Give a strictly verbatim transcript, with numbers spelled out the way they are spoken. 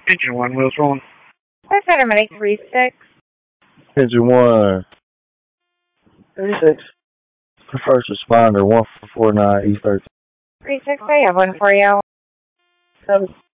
Engine one, wheels rolling. First paramedic three six. Engine one. thirty-six. First responder one four four nine East thirteen. three six, I have one for you. Seven.